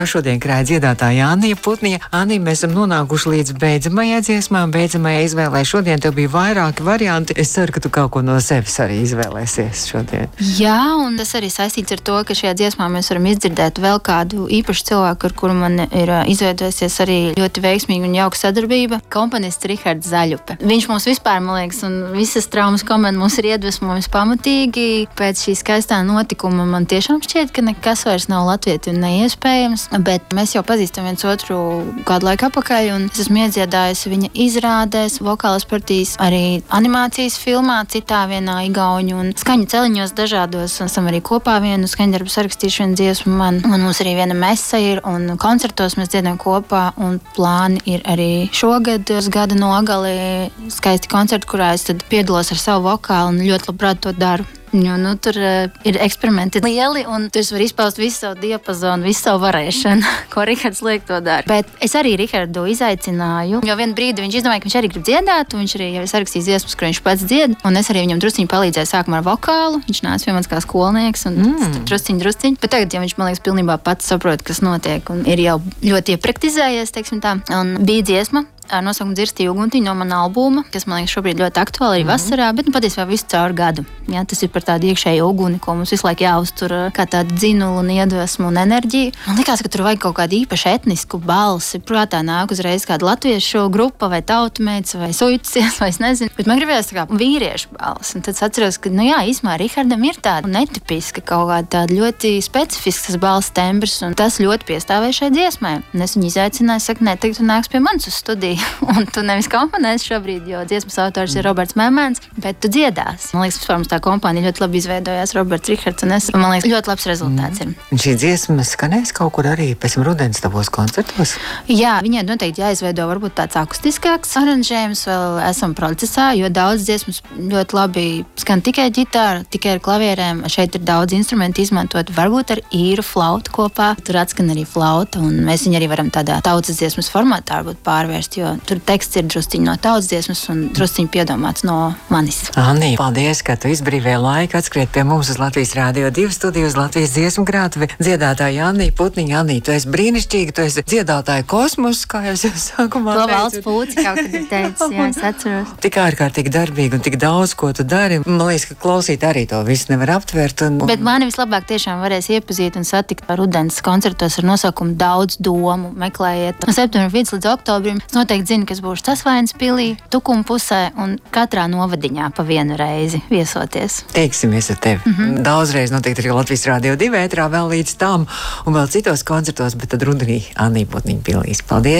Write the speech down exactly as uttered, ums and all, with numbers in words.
Šodien krāja dziedātāja Annija Putniņa. Annija, mēs esam nonākuši līdz beidzamajai dziesmai un beidzamajai izvēlē. Šodien tev bija vairāki varianti. Es ceru, ka tu kaut ko no sevis arī izvēlēsies šodien. Jā, un tas arī saistīts ar to, ka šajā dziesmā mēs varam izdzirdēt vēl kādu īpašu cilvēku, ar kuru man ir izveidojusies arī ļoti veiksmīga un jauka sadarbība. Komponists Rihards Zaļupe. Viņš mums vispār, man liekas, un visas traumas komanda mums ir iedvesmojis pamatīgi. Pēc šī skaistā notikuma man tiešām šķiet, ka nekas vairs nav latvieti un neiespējams. Bet mēs jau pazīstam viens otru kādu laiku atpakaļ, un es esmu iedziedājusi viņa izrādēs, vokālas partijas, arī animācijas filmā, citā vienā igauņu un skaņu celiņos dažādos, un esam arī kopā vienu skaņdarbu sarakstījuši vienu dziesmu man, un mums arī viena mesa ir, un koncertos mēs dziedam kopā, un plāni ir arī šogad uz gada nogali skaisti koncerti, kurā es tad piedalos ar savu vokālu un ļoti labprāt to daru. Jo, nu, tur uh, ir eksperimenti lieli, un tur var izpaust visu savu diapazonu, visu savu varēšanu, ko Rihards liek to dara. Bet es arī Rihardu izaicināju, jo vienu brīdi viņš izdomāja, ka viņš arī grib dziedāt, un viņš arī jau ir sarakstījis dziesmas, kur viņš pats dzied, un es arī viņam drusciņi palīdzēju sākumā ar vokālu. Viņš nāca pie manis kā skolnieks, un mm. drusciņi, drusciņi. Bet tagad, ja viņš, man liekas, pilnībā pats saprot, kas notiek, un ir jau ļoti iepraktizējies, teiksim tā, un bija dziesma ar nosaukumu Dzirstīju uguntiņu no mana albuma, kas, man liekas, šobrīd ļoti aktuāli arī vasarā, bet, nu, patiesībā visu caur gadu. Jā, tas ir par tādu iekšēju uguni, ko mums visu laiku jāuztur kā tādu dzinulu un iedvesmu un enerģiju. Man likās, ka tur vajag kaut kādu īpašu etnisku balsi. Prātā nāk uzreiz kāda latviešu grupa vai tautumēts vai suicies, vai es nezinu. Bet man gribējās tā kā vīriešu balsi. Un tad es atceros, ka, nu jā, īsumā Rihardam ir tāda netipiska, kaut kāda tāda ļoti specifisks balss tembrs, un tas ļoti piestāvēja šai dziesmai. Un es viņu izaicināju, saku, nē, tagad tu nāks pie manis uz studiju. Un tu nevis komponēsi šobrīd, jo dziesmas autors ir Roberts Mēmēns, bet tu dziedās. Man liekas, vispār mums tā kompānija ļoti labi izveidojās, Roberts, Rihards un es. Un man liekas, ļoti labs rezultāts ir. Un šī dziesma skanēs kaut kur arī pēc tam rudens tavos koncertos? Jā, viņai noteikti jāizveido varbūt tāds akustiskāks aranžējums, vēl esam procesā, jo daudz dziesmas ļoti labi skan tikai ģitāra, tikai ar klavierēm. Šeit ir daudz instrumentu izmantot, varbūt ar īru flautu kopā. Tur atskan arī flauta, un mēs viņu arī varam tādā tautas dziesmas formātā varbūt pārvērst, jo tur teksts ir drusciņi no tautas dziesmas un drusciņi piedomāts no manis. Annija, paldies, ka tu izbrīvēji laiku atskriet pie mums uz Latvijas Rādio divi studiju, uz Latvijas dziesmu grātuvi. Dziedātāja Annija Putniņa. Annija, tu esi brīnišķīga, tu esi dziedātāja kosmos, kā jau es sākumā teicu. To valsts pūci kaut kad ir teicis, jā, es atceros. Tik ārkārtīgi darbīgi un tik daudz, ko tu dari. Man liekas, ka klausīt arī to visu nevar aptvert. Un, un... Bet mani vislabāk tiešām varēs iepazīt un satikt rudens koncertos ar nosaukumu Daudz domu. Meklējiet no septembra vidus līdz oktobrim. Noteikti zinu, kas būs Tasvainas pilī, Tukuma pusē un katrā novadiņā pa vienu reizi viesoties. Teiksimies ar tevi. Mm-hmm. Daudzreiz noteikti arī Latvijas Rādio divi ētrā vēl līdz tam un vēl citos koncertos, bet tad rudenī Annija Putniņa pilīs. Paldies!